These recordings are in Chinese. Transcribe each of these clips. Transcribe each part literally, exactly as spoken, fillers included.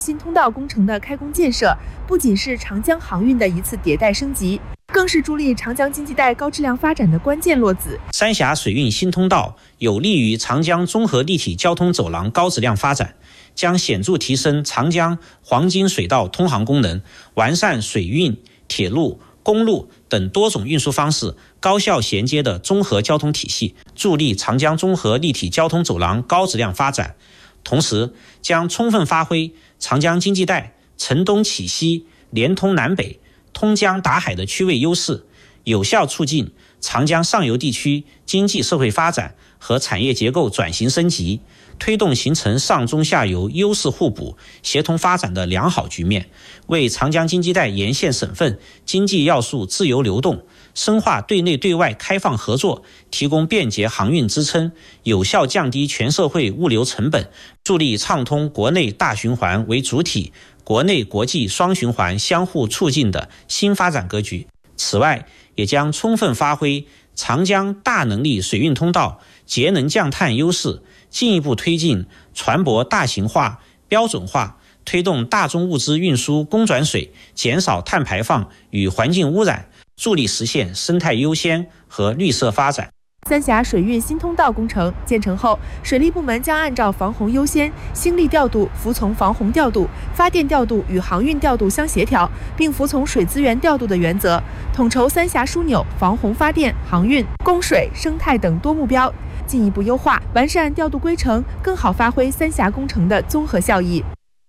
新通道工程的开工建设，不仅是长江航运的一次迭代升级，更是助力长江经济带高质量发展的关键落子。 三峡水运新通道有利于长江综合立体交通走廊高质量发展，将显著提升长江黄金水道通航功能，完善水运、铁路、公路等多种运输方式高效衔接的综合交通体系，助力长江综合立体交通走廊高质量发展。同时，将充分发挥长江经济带承东启西、连通南北、通江达海的区位优势，有效促进长江上游地区经济社会发展和产业结构转型升级，推动形成上中下游优势互补、协同发展的良好局面，为长江经济带沿线省份经济要素自由流动、深化对内对外开放合作提供便捷航运支撑，有效降低全社会物流成本，助力畅通国内大循环为主体、国内国际双循环相互促进的新发展格局。此外，也将充分发挥长江大能力水运通道节能降碳优势，进一步推进船舶大型化、标准化，推动大宗物资运输公转水，减少碳排放与环境污染，助力实现生态优先和绿色发展。 三峡水运新通道工程建成后，水利部门将按照防洪优先、兴力调度服从防洪调度、发电调度与航运调度相协调，并服从水资源调度的原则，统筹三峡枢纽、防洪、发电、航运、供水、生态等多目标，进一步优化完善调度规程，更好发挥三峡工程的综合效益。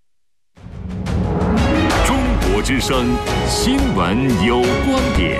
中国之声新闻有观点。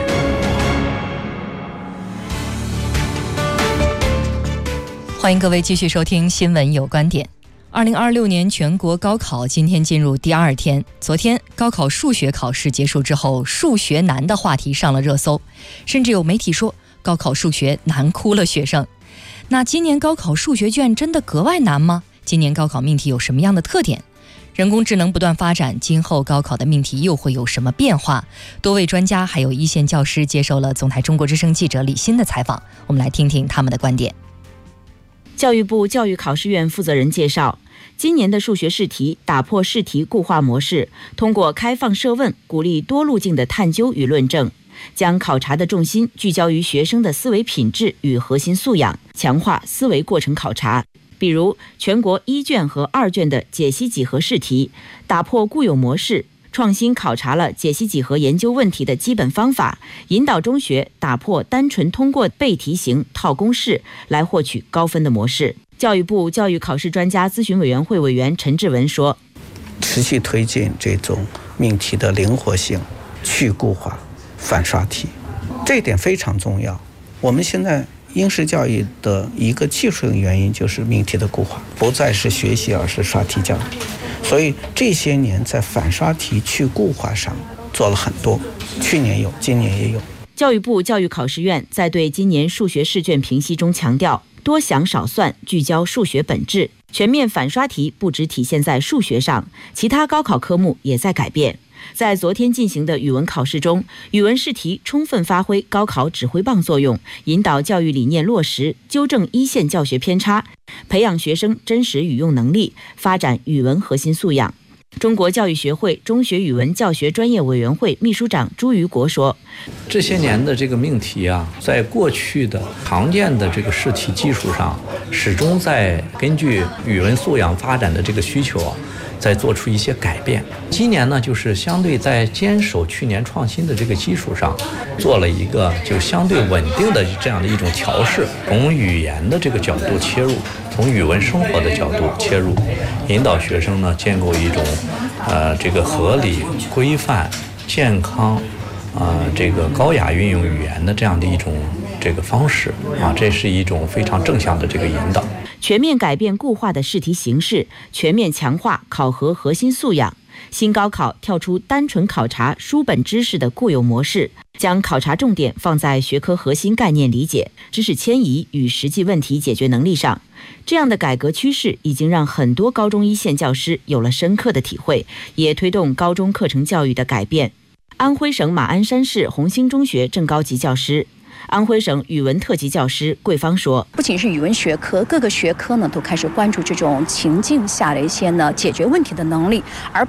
欢迎各位继续收听新闻有观点。二零二六年全国高考今天进入第二天，昨天高考数学考试结束之后，数学难的话题上了热搜，甚至有媒体说高考数学难哭了学生。那今年高考数学卷真的格外难吗？今年高考命题有什么样的特点？人工智能不断发展，今后高考的命题又会有什么变化？多位专家还有一线教师接受了总台中国之声记者李欣的采访，我们来听听他们的观点。 教育部教育考试院负责人介绍，今年的数学试题打破试题固化模式，通过开放设问，鼓励多路径的探究与论证，将考察的重心聚焦于学生的思维品质与核心素养，强化思维过程考察。比如全国一卷和二卷的解析几何试题，打破固有模式，创新考察了解析几何研究问题的基本方法，引导中学打破单纯通过背题型、套公式来获取高分的模式。教育部教育考试专家咨询委员会委员陈志文说， 持续推进这种命题的灵活性、去固化、反刷题，这一点非常重要。我们现在应试教育的一个技术性原因就是命题的固化，不再是学习，而是刷题教育。所以这些年在反刷题去固化上做了很多，去年有，今年也有。 教育部教育考试院在对今年数学试卷评析中强调，多想少算，聚焦数学本质。全面反刷题不只体现在数学上，其他高考科目也在改变。在昨天进行的语文考试中，语文试题充分发挥高考指挥棒作用，引导教育理念落实，纠正一线教学偏差，培养学生真实语用能力，发展语文核心素养。中国教育学会中学语文教学专业委员会秘书长朱于国说， 这些年的这个命题啊，在过去的常见的这个试题基础上，始终在根据语文素养发展的这个需求啊，在做出一些改变。今年呢，就是相对在坚守去年创新的这个基础上，做了一个就相对稳定的这样的一种调试，从语言的这个角度切入，从语文生活的角度切入，引导学生呢建构一种呃这个合理、规范、健康啊、呃、这个高雅运用语言的这样的一种这个方式啊，这是一种非常正向的这个引导。 全面改变固化的试题形式，全面强化考核核心素养。新高考跳出单纯考察书本知识的固有模式，将考察重点放在学科核心概念理解、知识迁移与实际问题解决能力上。这样的改革趋势已经让很多高中一线教师有了深刻的体会，也推动高中课程教育的改变。安徽省马鞍山市红星中学正高级教师、安徽省语文特级教师桂芳说， 不仅是语文学科，各个学科呢都开始关注这种情境下的一些呢解决问题的能力，而